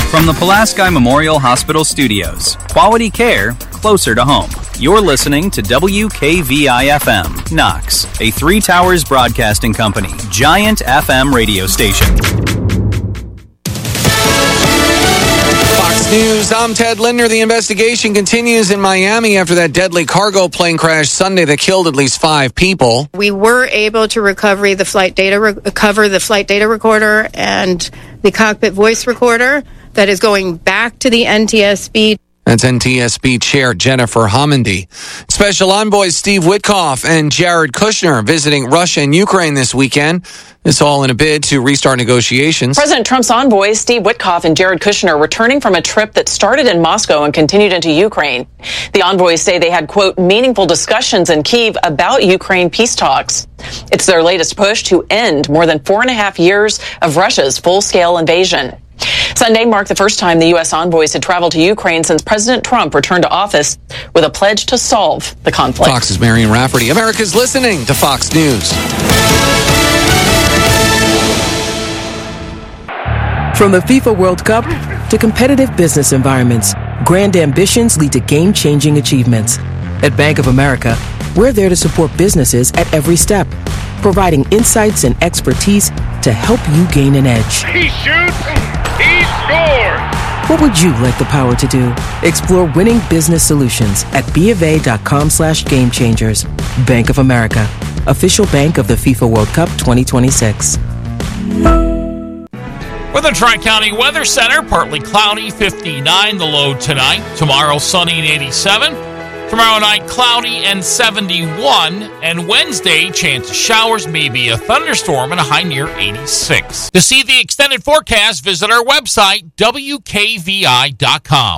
From the Pulaski Memorial Hospital Studios, quality care closer to home. You're listening to WKVI-FM, Knox, a Three Towers Broadcasting Company, giant FM radio station. Fox News, I'm Ted Lindner. The investigation continues in Miami after that deadly cargo plane crash Sunday that killed at least 5 people. We were able to recover the flight data recorder and the cockpit voice recorder that is going back to the NTSB. That's NTSB Chair Jennifer Homendy. Special envoys Steve Witkoff and Jared Kushner visiting Russia and Ukraine this weekend. This all in a bid to restart negotiations. President Trump's envoys Steve Witkoff and Jared Kushner returning from a trip that started in Moscow and continued into Ukraine. The envoys say they had, quote, meaningful discussions in Kyiv about Ukraine peace talks. It's their latest push to end more than 4.5 years of Russia's full-scale invasion. Sunday marked the first time the U.S. envoys had traveled to Ukraine since President Trump returned to office with a pledge to solve the conflict. Fox's Marion Rafferty. America's listening to Fox News. From the FIFA World Cup to competitive business environments, grand ambitions lead to game-changing achievements. At Bank of America, we're there to support businesses at every step, providing insights and expertise to help you gain an edge. He shoots, he scores! What would you like the power to do? Explore winning business solutions at BofA.com/gamechangers. Bank of America, official bank of the FIFA World Cup 2026. For the Tri-County Weather Center, partly cloudy, 59 the low tonight. Tomorrow, sunny and 87. Tomorrow night, cloudy and 71. And Wednesday, chance of showers, maybe a thunderstorm, and a high near 86. To see the extended forecast, visit our website, WKVI.com.